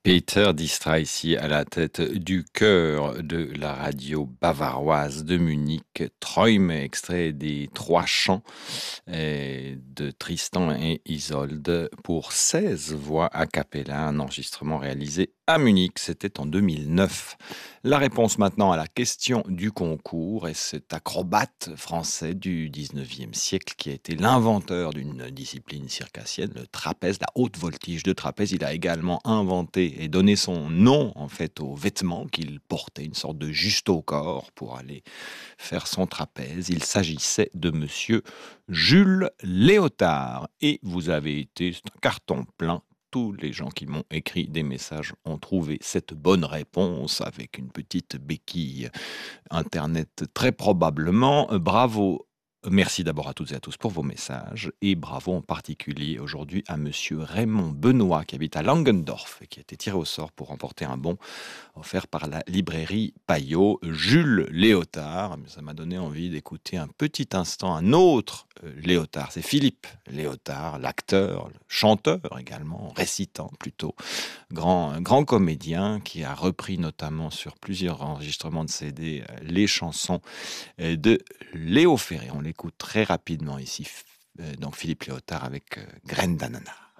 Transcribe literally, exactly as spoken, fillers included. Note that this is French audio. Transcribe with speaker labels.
Speaker 1: Peter Distra ici à la tête du chœur de la radio bavaroise de Munich. Träume, extrait des trois chants eh, de Tristan et Isolde pour seize voix a cappella, un enregistrement réalisé à Munich, c'était en deux mille neuf. La réponse maintenant à la question du concours est cet acrobate français du dix-neuvième siècle qui a été l'inventeur d'une discipline circassienne, le trapèze, la haute voltige de trapèze. Il a également inventé et donné son nom en fait aux vêtements qu'il portait, une sorte de juste au corps pour aller faire son trapèze. Il s'agissait de monsieur Jules Léotard. Et vous avez été, c'est un carton plein. Tous les gens qui m'ont écrit des messages ont trouvé cette bonne réponse avec une petite béquille Internet très probablement. Bravo. Merci d'abord à toutes et à tous pour vos messages et bravo en particulier aujourd'hui à monsieur Raymond Benoît qui habite à Langendorf et qui a été tiré au sort pour remporter un bon offert par la librairie Payot. Jules Léotard, ça m'a donné envie d'écouter un petit instant un autre euh, Léotard, c'est Philippe Léotard, l'acteur, le chanteur également, récitant plutôt, grand, grand comédien qui a repris notamment sur plusieurs enregistrements de C D euh, les chansons euh, de Léo Ferré. On l'écoute très rapidement ici, euh, donc Philippe Léotard avec euh, Graine d'ananas.